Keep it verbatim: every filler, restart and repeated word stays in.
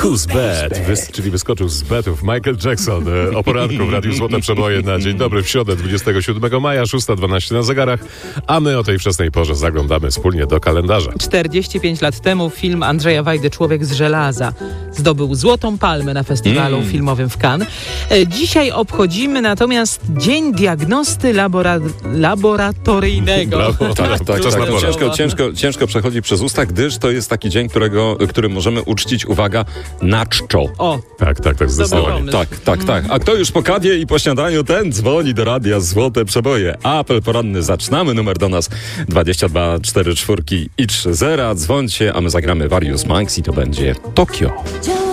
Who's Bad? Wys, czyli wyskoczył z betów Michael Jackson e, o poranku w Radiu Złote Przeboje na dzień dobry w środę dwudziestego siódmego maja, szósta dwanaście na zegarach, a my o tej wczesnej porze zaglądamy wspólnie do kalendarza. Brawo, tak, tak, tak, tak. Ciężko, ciężko, ciężko przechodzi przez usta, gdyż to jest taki dzień, którego, którym możemy uczcić, uwaga, na czczo. O, tak, tak, tak, zdecydowanie. Tak, tak, tak. A kto już po kawie i po śniadaniu, ten dzwoni do radia Złote Przeboje. Apel poranny zaczynamy, numer do nas dwadzieścia dwa cztery cztery i trzy zero. Dzwońcie, a my zagramy Various Monks i to będzie Tokio.